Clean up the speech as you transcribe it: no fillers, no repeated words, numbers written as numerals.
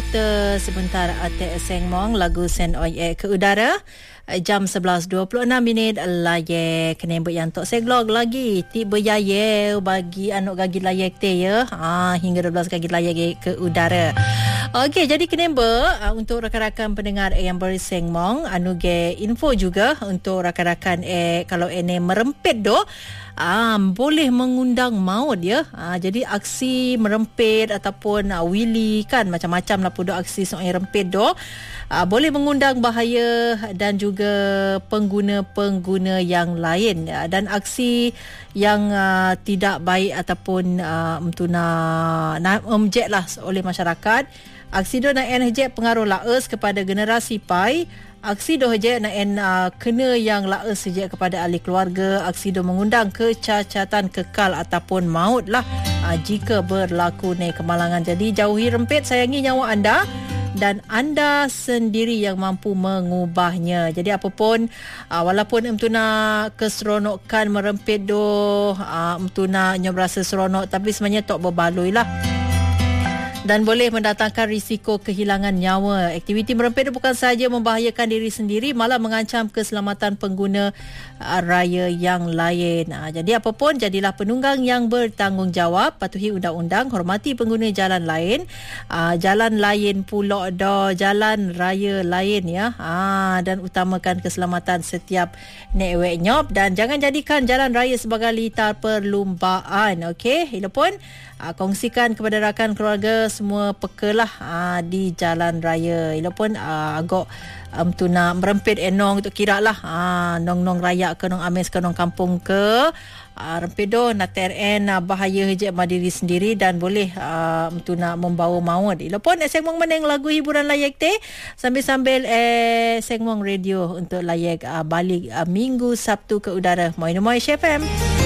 kita sebentar Atek Sengmong lagu Sen Oye ke udara. Jam 11.26 layek kenembek yang tok seglog lagi tiba yaya bagi anak gagi layek te ya. Hingga 12 gagi layek ke udara. Okey, jadi kenembek untuk rakan-rakan pendengar yang bersengmong anu ge info juga untuk rakan-rakan kalau ene merempit doh boleh mengundang maut ya. Jadi aksi merempit ataupun wili kan macam-macam lah pudo aksi soal rempit doh. Boleh mengundang bahaya dan juga pengguna-pengguna yang lain dan aksi yang tidak baik ataupun objek lah oleh masyarakat. Aksi do nak hejek pengaruh laes kepada generasi pai. Aksi do hejek nak kena yang laes hejek kepada ahli keluarga. Aksi do mengundang kecacatan kekal ataupun maut lah jika berlaku kemalangan. Jadi jauhi rempit, sayangi nyawa anda dan anda sendiri yang mampu mengubahnya. Jadi apapun walaupun emtuna keseronokan merempit do emtuna nyo berasa seronok tapi sebenarnya tok berbaloi lah dan boleh mendatangkan risiko kehilangan nyawa. Aktiviti merempit itu bukan sahaja membahayakan diri sendiri, malah mengancam keselamatan pengguna raya yang lain. Jadi apapun, jadilah penunggang yang bertanggungjawab, patuhi undang-undang, hormati pengguna jalan lain. Jalan lain pula dah, jalan raya lain ya. Dan utamakan keselamatan setiap nek nyop dan jangan jadikan jalan raya sebagai litar perlumbaan. Okey, itu pun kongsikan kepada rakan keluarga semua pekelah di jalan raya. Ia pun agak tuna merempit enong tu kira lah nong raya ke nong ames ke nong kampung ke rempit do na TRN bahaya je diri sendiri dan boleh tuna membawa maut. Ia pun sengmong meneng lagu hiburan layak te sambil-sambil sengmong radio untuk layak balik Minggu Sabtu ke udara. Moi Moi FM.